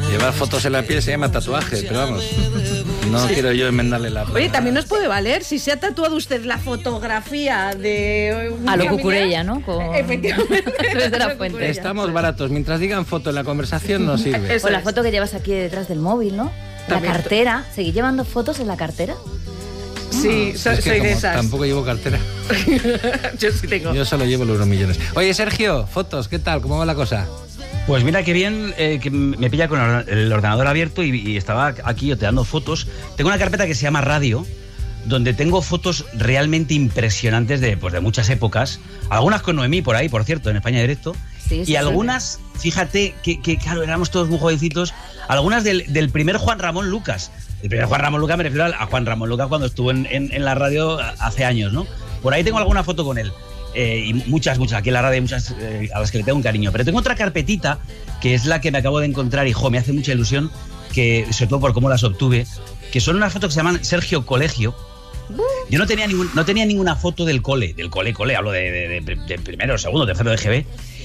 Llevar fotos en la piel se llama tatuaje, pero vamos, no quiero yo enmendarle la... Oye, también nos puede valer si se ha tatuado usted la fotografía de... A lo Cucurella, ¿no? Efectivamente. Desde la fuente. Estamos baratos, mientras digan foto en la conversación no sirve. O la foto que llevas aquí detrás del móvil, ¿no? También. La cartera. ¿Seguís llevando fotos en la cartera? Sí, soy Es que de como esas. tampoco llevo cartera. Yo sí tengo. Yo solo llevo los euromillones. Oye, Sergio, fotos, ¿qué tal? ¿Cómo va la cosa? Pues mira qué bien que me pilla con el ordenador abierto y estaba aquí oteando fotos. Tengo una carpeta que se llama Radio, donde tengo fotos realmente impresionantes de muchas épocas. Algunas con Noemí por ahí, por cierto, en España Directo. Sí, Y algunas, fíjate, que claro, éramos todos muy jovencitos. Algunas del primer Juan Ramón Lucas. El primer Juan Ramón Lucas me refiero a Juan Ramón Lucas cuando estuvo en la radio hace años, ¿no? Por ahí tengo alguna foto con él. Y muchas, aquí en la radio hay muchas a las que le tengo un cariño. Pero tengo otra carpetita, que es la que me acabo de encontrar y, me hace mucha ilusión, que sobre todo por cómo las obtuve, que son unas fotos que se llaman Sergio Colegio. Yo no tenía ninguna foto del cole, hablo de primero, segundo, tercero de GB.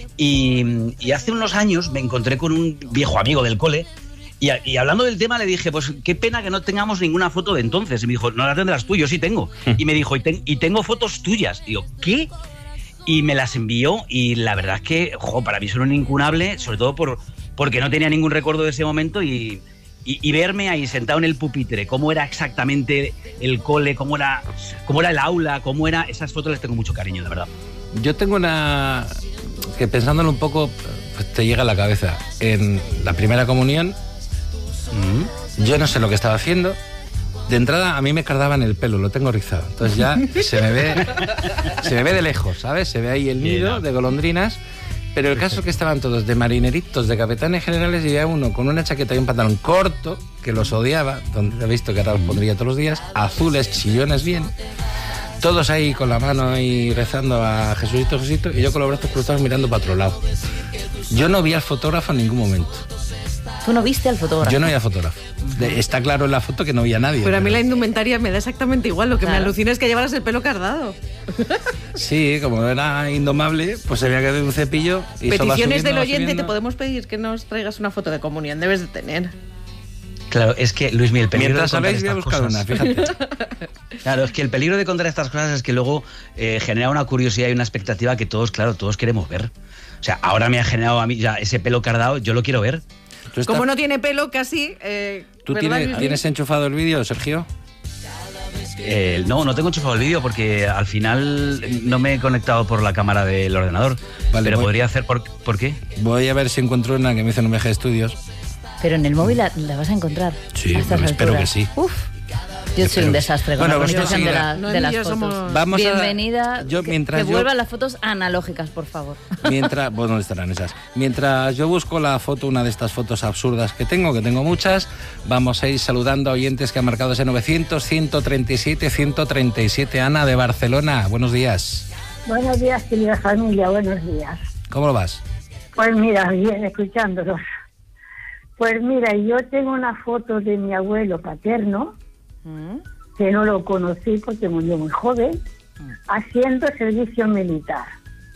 Y hace unos años me encontré con un viejo amigo del cole y hablando del tema le dije, pues qué pena que no tengamos ninguna foto de entonces. Y me dijo, no la tendrás tú, yo sí tengo. Y me dijo, y tengo fotos tuyas. Digo, ¿qué? Y me las envió y la verdad es que, para mí son un incunable, sobre todo porque no tenía ningún recuerdo de ese momento y verme ahí sentado en el pupitre, cómo era exactamente el cole, cómo era el aula, esas fotos les tengo mucho cariño, de verdad. Yo tengo una que pensándolo un poco, pues te llega a la cabeza. En la primera comunión, yo no sé lo que estaba haciendo. De entrada a mí me cardaban el pelo, lo tengo rizado. Entonces ya se me ve de lejos, ¿sabes? Se ve ahí el nido de golondrinas. Pero el caso es que estaban todos de marineritos, de capitanes generales, y había uno con una chaqueta y un pantalón corto, que los odiaba, donde he visto que ahora los pondría todos los días, azules, chillones bien, todos ahí con la mano ahí rezando a Jesucito, y yo con los brazos cruzados mirando para otro lado. Yo no vi al fotógrafo en ningún momento. ¿Tú no viste al fotógrafo? Yo no vi al fotógrafo. Está claro en la foto que no vi a nadie. Pero a mí la indumentaria me da exactamente igual. Lo que Claro. me alucina es que llevaras el pelo cardado. Sí, como era indomable, pues se había quedado un cepillo y eso va Peticiones subiendo, del va oyente, subiendo. te podemos pedir que nos traigas una foto de comunión. Debes de tener. Claro, es que, Luismi, el peligro Mientras de contar habláis voy a estas buscar cosas... una, fíjate. Claro, es que el peligro de contar estas cosas es que luego genera una curiosidad y una expectativa que todos queremos ver. O sea, ahora me ha generado a mí ya ese pelo cardado, yo lo quiero ver. ¿Tú estás- Como no tiene pelo casi... ¿Tú ¿verdad, Luismi? tienes enchufado el vídeo, Sergio? No tengo enchufado el vídeo porque al final no me he conectado por la cámara del ordenador. Vale, pero voy. podría hacer... ¿Por qué? Voy a ver si encuentro una que me hizo en un viaje de estudios. Pero en el móvil la vas a encontrar. Sí, a estas pues espero alturas. que sí. Uf, yo soy un desastre con Bueno, la vosotros conexión seguirá. No, de las ni yo fotos. somos- Vamos a- Bienvenida. yo, mientras que yo- vuelvan las fotos analógicas, por favor. Mientras, ¿dónde estarán esas? Mientras yo busco la foto, una de estas fotos absurdas que tengo muchas, vamos a ir saludando a oyentes que han marcado ese 900, 137, 137. Ana de Barcelona, buenos días. Buenos días, querida familia, buenos días. ¿Cómo lo vas? Pues mira, bien, escuchándolos. Pues mira, yo tengo una foto de mi abuelo paterno, que no lo conocí porque murió muy joven, haciendo servicio militar.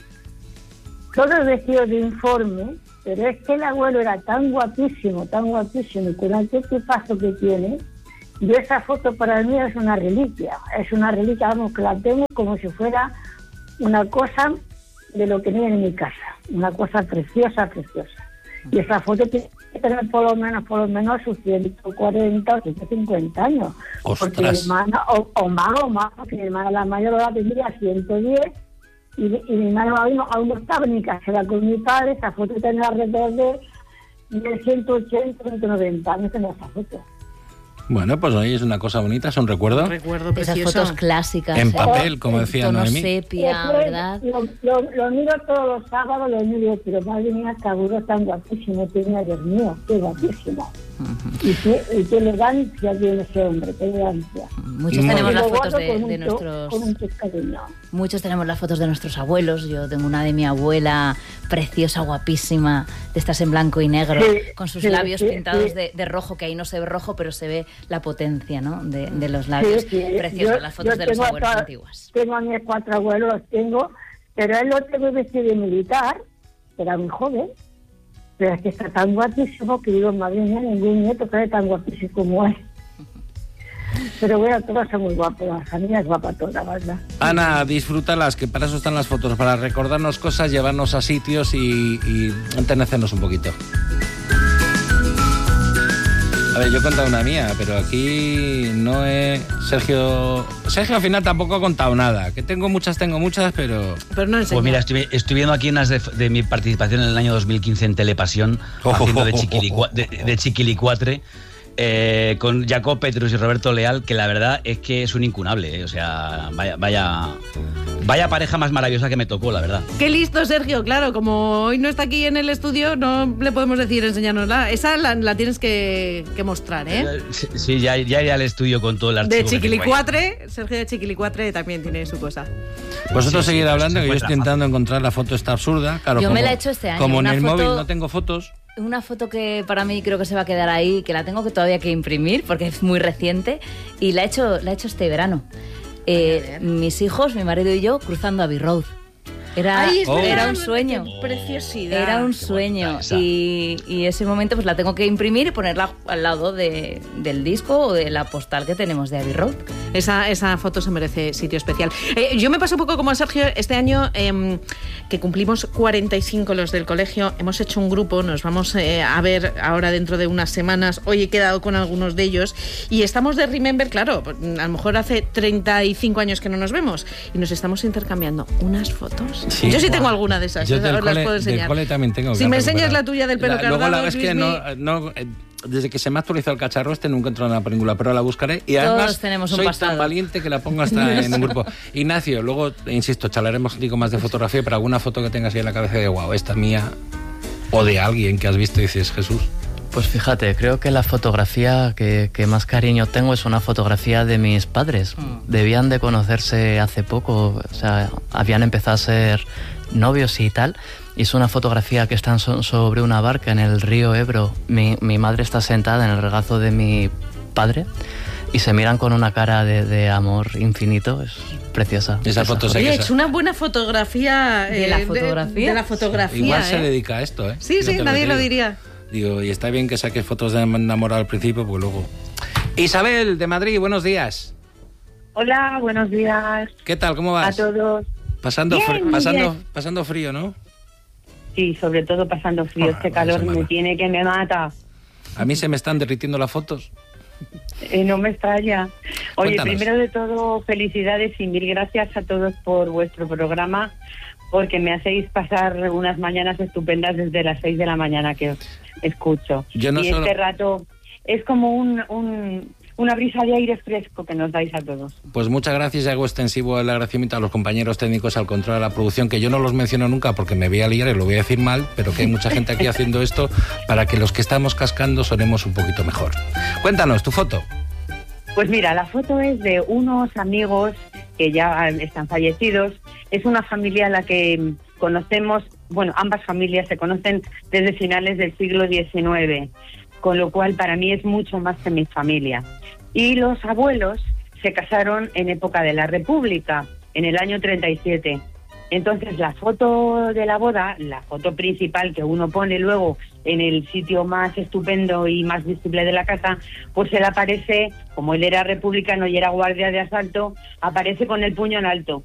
Todos vestidos de informe, pero es que el abuelo era tan guapísimo, y con aquel tipazo que tiene, yo esa foto para mí es una reliquia, vamos, que la tengo como si fuera una cosa de lo que tiene en mi casa, una cosa preciosa. Y esa foto tiene que tener por lo menos sus 140 o 150 años. ¡Ostras! Porque mi hermana, o más, porque mi hermana la mayor ahora tendría 110 y mi hermano aún no estaba en mi casa, era con mi padre. Esa foto tenía alrededor de 180, 190 años en esa foto. Bueno, pues hoy es una cosa bonita, es un recuerdo. Recuerdo Esas precioso. fotos clásicas. En papel, como En decía tono Noemí. sepia, Es que ¿verdad? Lo miro todos los sábados, lo miro, pero madre mía, qué abuelo tan guapísimo tenía, Dios mío, qué guapísimo. Y qué elegancia tiene ese hombre, qué elegancia. Muchos Muy tenemos Y las lo fotos guardo de con nuestros... mucho cariño. Muchos tenemos las fotos de nuestros abuelos. Yo tengo una de mi abuela, preciosa, guapísima, de estas en blanco y negro, Sí, con sus sí, labios sí, pintados sí. de rojo, que ahí no se ve rojo, pero se ve la potencia, ¿no? de los labios. Sí, sí. Preciosas las fotos Yo de los tengo a abuelos todas- antiguas. Tengo a mis 4 abuelos, pero él lo tengo vestido de militar, era muy joven, Pero es que está tan guapísimo que digo, madre mía, ningún nieto queda tan guapísimo como él. Pero bueno, todas son muy guapas, la familia es guapa toda, ¿verdad? Ana, disfrútalas, que para eso están las fotos, para recordarnos cosas, llevarnos a sitios y enternecernos un poquito. A ver, yo he contado una mía, pero aquí no he... Sergio al final tampoco ha contado nada. Que tengo muchas, pero no enseña. Pues mira, estoy viendo aquí unas de mi participación en el año 2015 en Telepasión, haciendo de Chiquilicuatre, con Jacob Petrus y Roberto Leal, que la verdad es que es un incunable, o sea, vaya pareja más maravillosa que me tocó, la verdad. Qué listo, Sergio. Claro, como hoy no está aquí en el estudio, no le podemos decir enseñárnosla. Esa la tienes que mostrar, ¿eh? Sí, ya iré al estudio con todo el archivo. De Chiquilicuatre, Sergio de Chiquilicuatre también tiene su cosa. Vosotros seguid hablando, que yo estoy intentando encontrar la foto esta absurda. Claro, yo me la he hecho este año. Como en una el foto, móvil no tengo fotos. Una foto que para mí creo que se va a quedar ahí, que la tengo que todavía que imprimir porque es muy reciente, y la he hecho este verano. Mis hijos, mi marido y yo cruzando Abbey Road. Era un sueño. Preciosidad. Era un sueño. Y ese momento pues la tengo que imprimir y ponerla al lado del disco o de la postal que tenemos de Abbey Road. Esa foto se merece sitio especial. Yo me paso un poco como a Sergio. Este año que cumplimos 45 los del colegio, hemos hecho un grupo, nos vamos a ver ahora dentro de unas semanas. Hoy he quedado con algunos de ellos y estamos de Remember, claro, a lo mejor hace 35 años que no nos vemos y nos estamos intercambiando unas fotos. Sí, yo sí tengo alguna de esas, yo las del puedo enseñar. Del cole también tengo. Si me enseñas la tuya del pelo cardado, luego la verdad es que desde que se me ha actualizado el cacharro nunca entro en la película, pero la buscaré y además todos tenemos un soy pasado. Tan valiente que la pongo hasta en un grupo. Ignacio, luego, insisto, charlaremos contigo más de fotografía, pero alguna foto que tengas ahí en la cabeza de wow, esta mía, o de alguien que has visto y dices, Jesús. Pues fíjate, creo que la fotografía que más cariño tengo es una fotografía de mis padres. Debían de conocerse hace poco, o sea, habían empezado a ser novios y tal. Y es una fotografía que están sobre una barca en el río Ebro. Mi madre está sentada en el regazo de mi padre y se miran con una cara de amor infinito. Es preciosa. Esa foto Oye, es una buena fotografía. ¿De la fotografía? De la fotografía. Igual se dedica a esto, ¿eh? Sí, nadie lo diría. Digo, y está bien que saques fotos de enamorado al principio, porque luego... Isabel, de Madrid, buenos días. Hola, buenos días. ¿Qué tal? ¿Cómo vas? A todos. Pasando frío, ¿no? Sí, sobre todo pasando frío. Este calor me tiene que me mata. A mí se me están derritiendo las fotos. No me extraña. Oye, Cuéntanos. primero de todo, felicidades y mil gracias a todos por vuestro programa, porque me hacéis pasar unas mañanas estupendas desde las 6 de la mañana que os escucho. Este rato es como una brisa de aire fresco que nos dais a todos. Pues muchas gracias y hago extensivo el agradecimiento a los compañeros técnicos, al control de la producción, que yo no los menciono nunca porque me voy a liar y lo voy a decir mal, pero que hay mucha gente aquí haciendo esto para que los que estamos cascando sonemos un poquito mejor. Cuéntanos, tu foto. Pues mira, la foto es de unos amigos que ya están fallecidos. Es una familia a la que conocemos, bueno, ambas familias se conocen desde finales del siglo XIX, con lo cual para mí es mucho más que mi familia. Y los abuelos se casaron en época de la República, en el año 37. Entonces la foto de la boda, la foto principal que uno pone luego en el sitio más estupendo y más visible de la casa, pues él aparece, como él era republicano y era guardia de asalto, aparece con el puño en alto.